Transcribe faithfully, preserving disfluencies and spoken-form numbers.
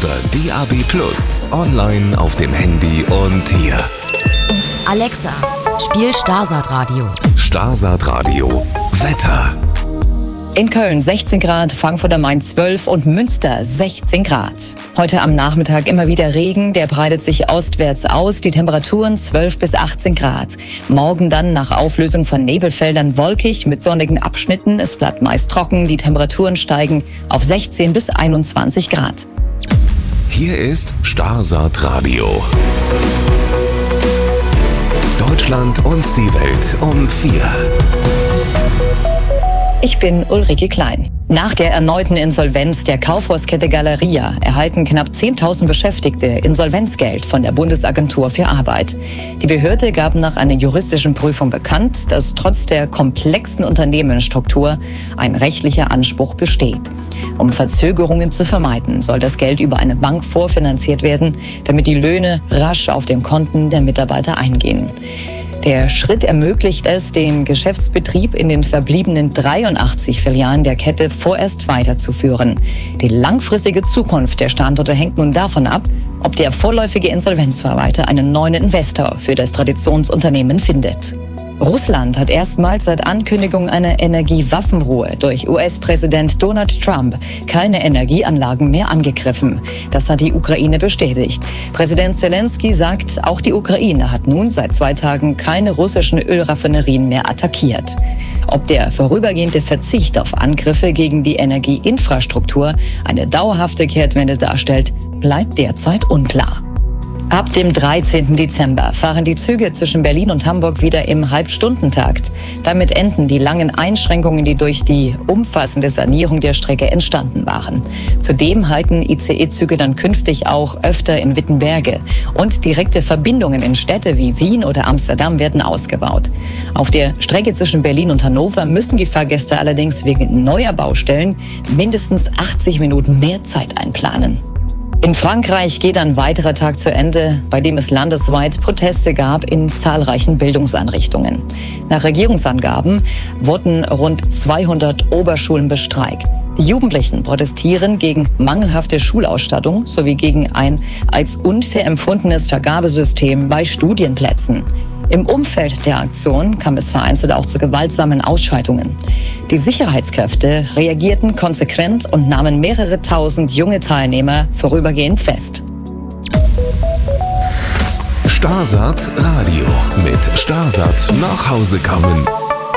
über D A B plus, online auf dem Handy und hier. Alexa, spiel Starsat Radio. Starsat Radio Wetter. In Köln sechzehn Grad, Frankfurt am Main zwölf und Münster sechzehn Grad. Heute am Nachmittag immer wieder Regen, der breitet sich ostwärts aus, die Temperaturen zwölf bis achtzehn Grad. Morgen dann nach Auflösung von Nebelfeldern wolkig mit sonnigen Abschnitten, es bleibt meist trocken, die Temperaturen steigen auf sechzehn bis einundzwanzig Grad. Hier ist Starsat Radio. Deutschland und die Welt um vier. Ich bin Ulrike Klein. Nach der erneuten Insolvenz der Kaufhauskette Galeria erhalten knapp zehntausend Beschäftigte Insolvenzgeld von der Bundesagentur für Arbeit. Die Behörde gab nach einer juristischen Prüfung bekannt, dass trotz der komplexen Unternehmensstruktur ein rechtlicher Anspruch besteht. Um Verzögerungen zu vermeiden, soll das Geld über eine Bank vorfinanziert werden, damit die Löhne rasch auf den Konten der Mitarbeiter eingehen. Der Schritt ermöglicht es, den Geschäftsbetrieb in den verbliebenen dreiundachtzig Filialen der Kette vorerst weiterzuführen. Die langfristige Zukunft der Standorte hängt nun davon ab, ob der vorläufige Insolvenzverwalter einen neuen Investor für das Traditionsunternehmen findet. Russland hat erstmals seit Ankündigung einer Energiewaffenruhe durch U S-Präsident Donald Trump keine Energieanlagen mehr angegriffen. Das hat die Ukraine bestätigt. Präsident Zelensky sagt, auch die Ukraine hat nun seit zwei Tagen keine russischen Ölraffinerien mehr attackiert. Ob der vorübergehende Verzicht auf Angriffe gegen die Energieinfrastruktur eine dauerhafte Kehrtwende darstellt, bleibt derzeit unklar. Ab dem dreizehnten Dezember fahren die Züge zwischen Berlin und Hamburg wieder im Halbstundentakt. Damit enden die langen Einschränkungen, die durch die umfassende Sanierung der Strecke entstanden waren. Zudem halten I C E-Züge dann künftig auch öfter in Wittenberge. Und direkte Verbindungen in Städte wie Wien oder Amsterdam werden ausgebaut. Auf der Strecke zwischen Berlin und Hannover müssen die Fahrgäste allerdings wegen neuer Baustellen mindestens achtzig Minuten mehr Zeit einplanen. In Frankreich geht ein weiterer Tag zu Ende, bei dem es landesweit Proteste gab in zahlreichen Bildungseinrichtungen. Nach Regierungsangaben wurden rund zweihundert Oberschulen bestreikt. Die Jugendlichen protestieren gegen mangelhafte Schulausstattung sowie gegen ein als unfair empfundenes Vergabesystem bei Studienplätzen. Im Umfeld der Aktion kam es vereinzelt auch zu gewaltsamen Ausschreitungen. Die Sicherheitskräfte reagierten konsequent und nahmen mehrere tausend junge Teilnehmer vorübergehend fest. Starsat Radio mit Starsat nach Hause kommen.